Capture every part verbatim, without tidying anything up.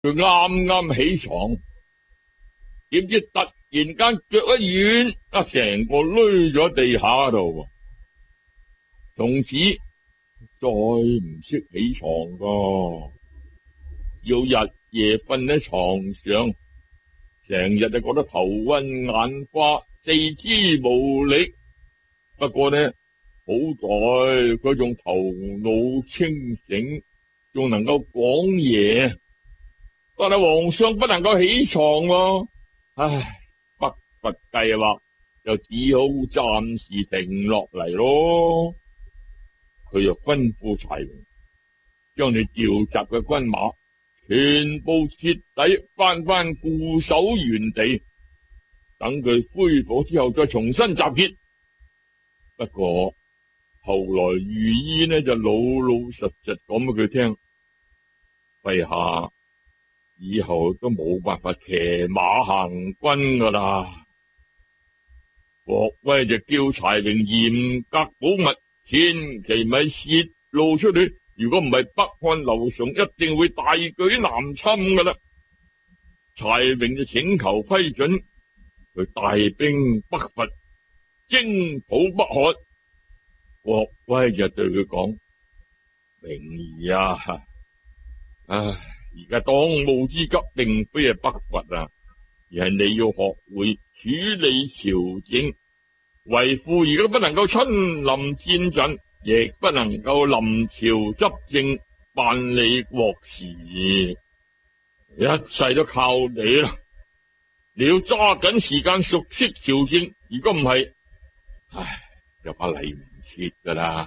佢啱啱起床，點知突然間腳一軟，啊，成個攣咗地下度，從此再唔識起床噶，要日夜瞓喺床上，成日就覺得頭暈眼花，四肢無力。不過呢，好在佢仲頭腦清醒，仲能夠講嘢。但係皇上不能夠起床喎，唉，北伐計劃就只好暫時停落嚟咯。佢就吩咐柴榮，將你召集嘅軍馬全部徹底翻翻固守原地，等佢恢復之後再重新集結。不過後來御醫呢就老老實實講俾佢聽，陛下以後都冇辦法騎馬行軍噶啦。郭威就叫柴榮嚴格保密，千祈咪泄露出去，如果唔係北漢劉崇一定會大舉南侵噶啦。柴榮就請求批准，佢帶兵北伐，征討北漢。郭威就對佢講：榮兒啊，唉，而家當務之急並非係北伐啊，而係你要學會處理朝政。為父而家不能夠親臨戰陣，亦不能夠臨朝執政辦理國事，一切都靠你啦。你要揸緊時間熟悉朝政，如果唔係，唉，就怕嚟唔切噶啦。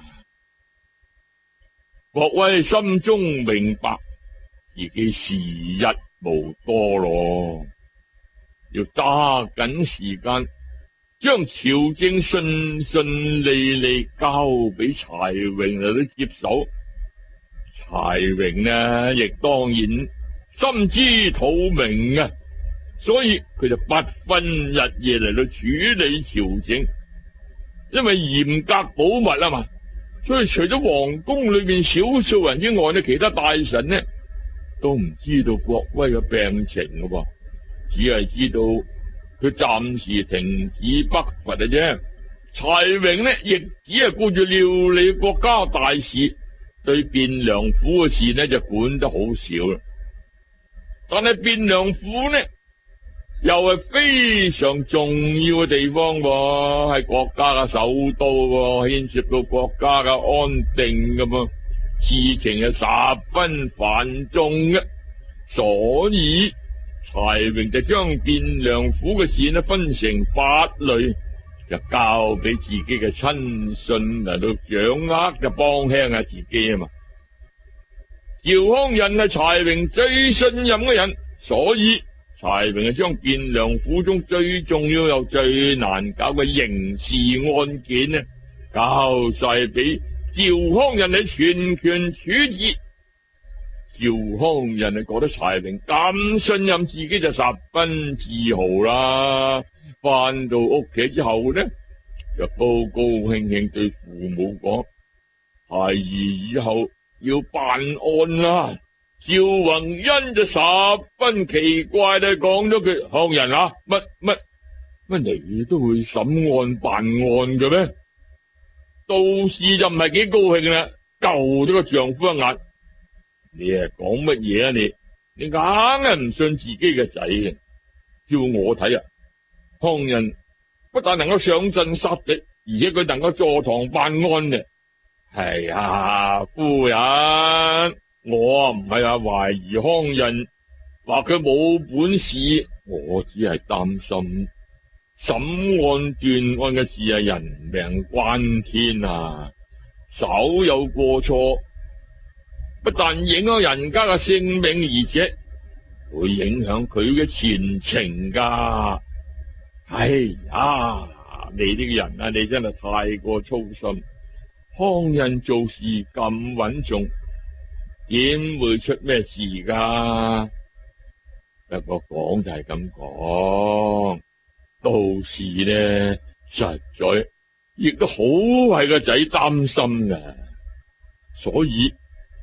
郭威心中明白自己時日無多咯，要揸緊時間，將朝政順順利利交俾柴榮嚟到接手。柴榮呢，亦當然心知肚明啊，所以佢就不分日夜嚟到處理朝政。因為嚴格保密啊嘛，所以除咗皇宮裏面少數人之外呢，其他大臣呢都唔知道郭威嘅病情噶噃，只係知道佢暫時停止北伐嘅啫。柴榮呢亦只係顧住料理國家大事，對汴梁府嘅事呢就管得好少啦。但係汴梁府呢又係非常重要嘅地方喎，係國家嘅首都喎，牽涉到國家嘅安定噶嘛，事情係十分繁重嘅。所以柴榮就將汴梁府嘅事呢分成八類，就交俾自己嘅親信嚟到掌握，就幫輕下自己啊嘛。趙匡胤係柴榮最信任嘅人，所以柴榮係將汴梁府中最重要又最難搞嘅刑事案件呢，交晒俾趙匡胤嚟全權處置。趙匡胤係覺得柴榮咁信任自己就十分自豪啦。翻到屋企之後呢，就高高興興對父母講：孩兒以後要辦案啦。趙宏恩就十分奇怪地講咗句：匡胤啊，乜乜乜你都會審案辦案嘅咩？杜氏就唔係幾高興啦，救咗個丈夫一眼。你係講乜嘢啊？你你硬係唔信自己嘅仔嘅。照我睇啊，匡胤不但能夠上陣殺敵，而且佢能夠坐堂辦案嘅。係啊，夫人。我唔係話懷疑匡胤，話佢冇本事，我只係擔心審案斷案嘅事係人命關天啊，稍有過錯，不但影響人家嘅性命，而且會影響佢嘅前程噶。哎呀，你呢個人啊，你真係太過粗心。匡胤做事咁穩重，點會出咩事噶？不過講就係咁講，杜氏呢實在亦都好為個仔擔心噶，所以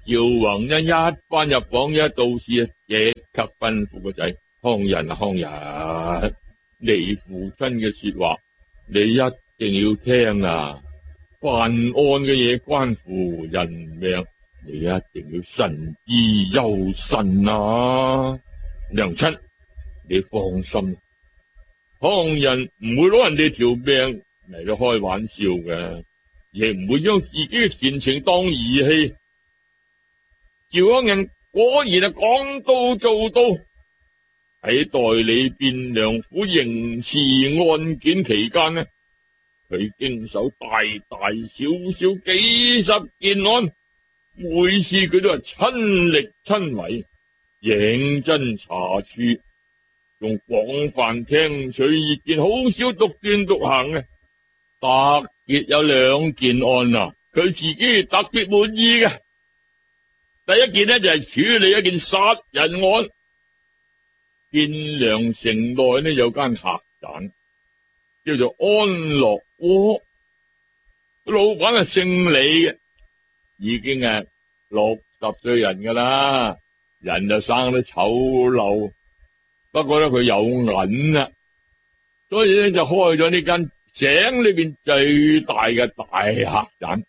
趙宏一一返入房，一到事啊，即刻吩咐個仔：康仁啊，康仁，你父親嘅說話，你一定要聽啊！犯案嘅嘢關乎人命，你一定要慎之又慎啊！娘親，你放心，康仁唔會攞人哋條命嚟到開玩笑嘅，亦唔會將自己嘅前程當兒戲。趙康仁果然係講到做到，喺代理卞良府刑事案件期間呢，佢經手大大小小幾十件案，每次佢都係親力親為，認真查處，仲廣泛聽取意見，好少獨斷獨行嘅。特別有兩件案啊，佢自己特別滿意嘅。第一件呢，就係處理一件殺人案。汴梁城內呢，有間客棧叫做安樂窩，老闆係姓李嘅，已經係六十歲人噶啦，人就生得醜陋，不過咧佢有銀啦，所以咧就開咗呢間省裏邊最大嘅大客棧，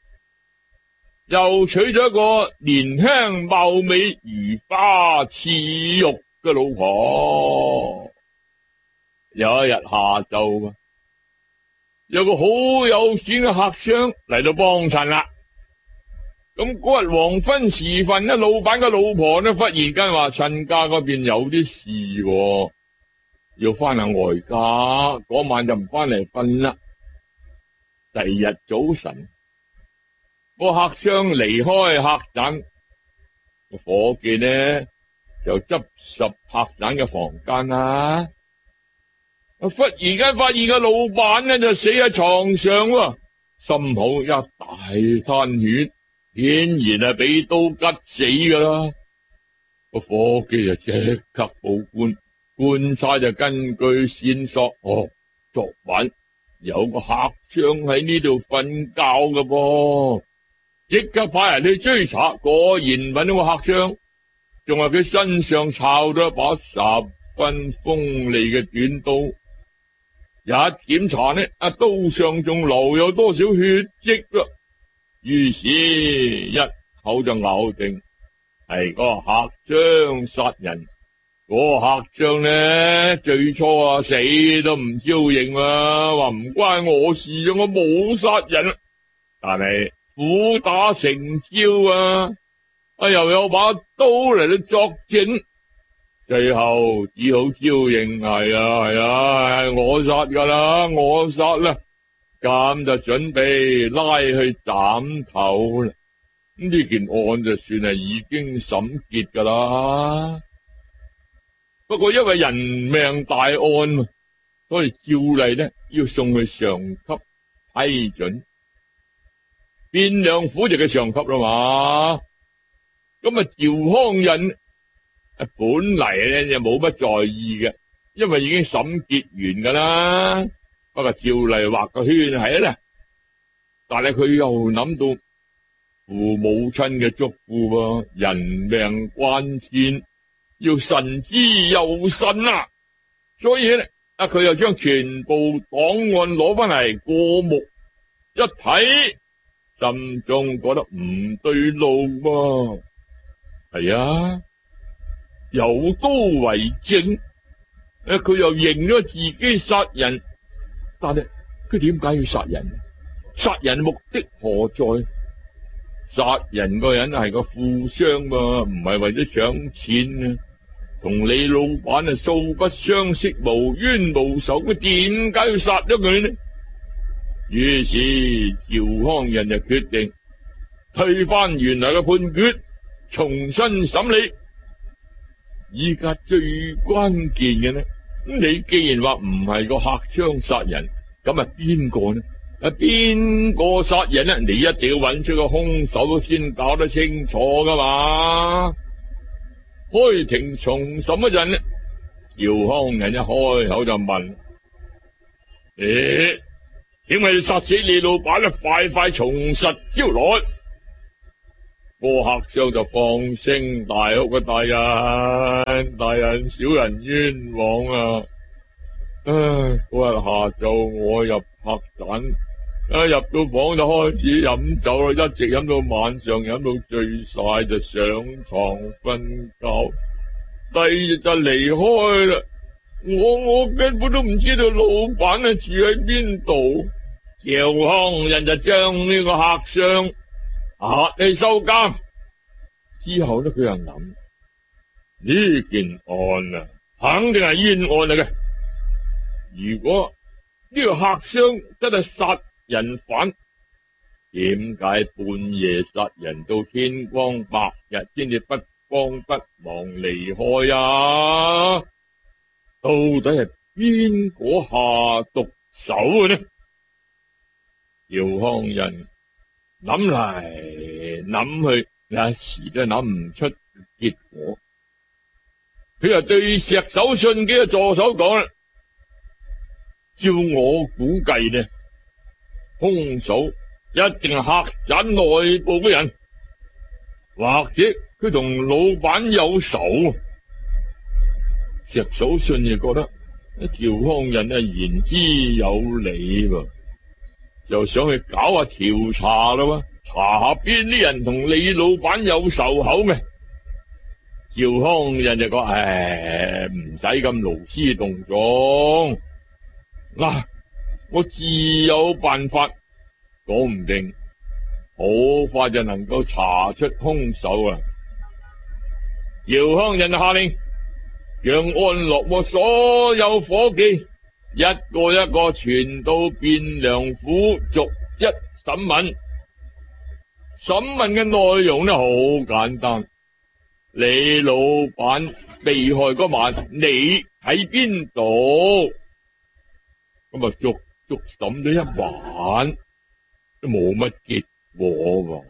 又娶咗一個年輕貌美如花似玉嘅老婆。有一日下晝，有個好有錢嘅客商嚟到幫襯啦。咁嗰日黃昏時分呢，老闆嘅老婆呢忽然間話親家嗰邊有啲事喎，要翻下外家，嗰晚就唔翻嚟瞓啦。第二日早晨，個客商離開客棧，個伙計呢就執拾客棧嘅房間啦。忽然間發現個老闆呢就死喺床上喎，心口一大灘血，顯然係俾刀拮死噶啦。個伙計就即刻報官，官差就根據線索，哦，昨晚有個客商喺呢度瞓覺噶噃，即刻派人去追查，果然揾到個客商，仲話佢身上抄咗一把十分鋒利嘅短刀。一檢查呢，啊刀上仲留有多少血跡啦？於是一口就咬定係個客商殺人。嗰個客商呢，最初啊死都唔招認啊，話唔關我事啊，我冇殺人。但係苦打成招啊，啊又有把刀嚟到作證。最後只好招認係啊係啊係我殺噶啦，我殺啦，咁就準備拉去斬頭啦。咁呢件案就算係已經審結噶啦。不過因為人命大案，所以照例呢要送去上級批准。汴梁府就嘅上級啦嘛。咁啊趙匡胤本嚟咧就冇乜在意嘅，因為已經審結完噶啦。不過照例畫個圈係啦，但係佢又諗到父母親嘅囑咐喎，人命關天，要慎之又慎啊。所以咧，啊佢又將全部檔案攞翻嚟過目一睇，心中覺得唔對路喎。係啊。有刀為證，誒，佢又認咗自己殺人，但係佢點解要殺人？殺人目的何在？殺人個人係個富商嘛，唔係為咗搶錢啊！同你老闆啊素不相識，無冤無仇，佢點解要殺咗佢呢？於是趙匡胤就決定推翻原來嘅判決，重新審理。依家最關鍵嘅呢，你既然話唔係個客商殺人，咁啊邊個呢？啊邊個殺人呢？你一定要揾出個兇手先搞得清楚噶嘛。開庭重審嗰陣呢，趙匡胤一開口就問：誒，點解要殺死你老闆呢？快快從實招來！ 個客商就放聲大哭嘅，大人，大人，小人冤枉啊！唉，嗰日下晝我入客棧，一入到房就開始飲酒啦，一直飲到晚上，飲到醉晒就上床瞓覺。第二日就離開啦。我我根本都唔知道老闆啊住喺邊度。趙匡胤就將呢個客商押去收監。之後呢，佢又諗呢件案啊，肯定係冤案嚟嘅。如果呢個客商真係殺人犯，點解半夜殺人到天光白日先至不慌不忙離開啊？到底係邊個下毒手嘅呢？趙匡胤諗嚟諗去，一時都諗唔出結果。佢又對石守信幾個助手講啦：照我估計呢，兇手一定係客棧內部嘅人，或者佢同老闆有仇。石守信就覺得趙匡胤啊言之有理噃，就想去搞下調查啦，查下邊啲人同李老闆有仇口嘅。趙匡胤就講：誒，唔使咁勞師動眾，嗱、啊，我自有辦法，講唔定好快就能夠查出兇手啊！趙匡胤就下令，讓安樂和所有伙計一個一個傳到汴梁府，逐一審問。審問嘅內容呢，好簡單。李老闆被害嗰晚，你喺邊度？咁啊，足足審咗一晚，都冇乜結果喎。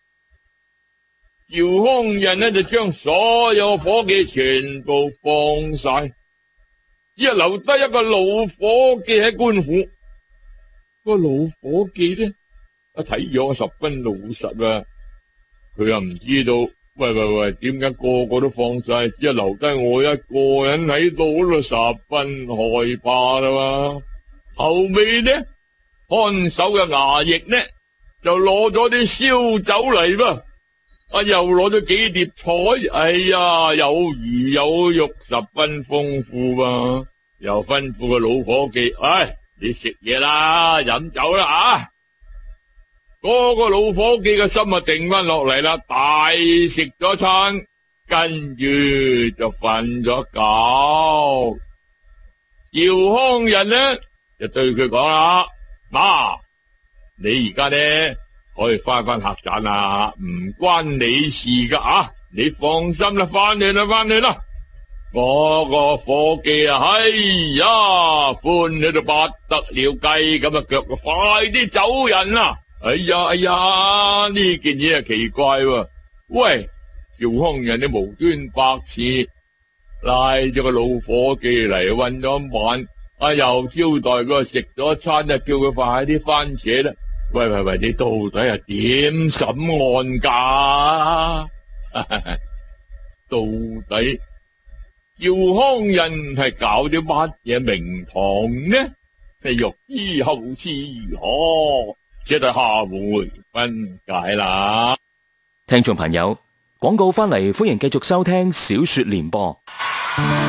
趙匡胤呢就將所有伙計全部放晒，只係留低一個老伙計喺官府。個老伙計呢，一睇樣十分老實啊，佢又唔知道，喂喂喂，點解個個都放晒，只係留低我一個人喺度，都十分害怕啦嘛。後尾呢，看守嘅衙役呢就攞咗啲燒酒嚟噃。啊！又攞咗幾碟菜，哎呀，有魚有肉，十分豐富嘛。又吩咐個老伙計：哎，你食嘢啦，飲酒啦啊！嗰個老伙計嘅心啊定翻落嚟啦，大食咗餐，跟住就瞓咗覺。趙匡胤呢就對佢講啦：媽，你而家呢可以翻翻客棧啦，唔關你事噶啊！你放心啦，翻去啦，翻去啦！嗰個伙計啊，哎呀，歡喜到不得了，雞咁啊腳，快啲走人啦！哎呀哎呀，呢件嘢係奇怪喎！喂，趙匡胤你無端白事拉咗個老伙計嚟韞咗晚，啊又招待佢食咗餐，就叫佢快啲翻社啦！喂喂喂，你到底係點審案噶？到底趙匡胤係搞啲乜嘢名堂呢？係欲知後事如何，只待下回分解啦。 聽眾朋友，廣告翻嚟，歡迎繼續收聽小說聯播。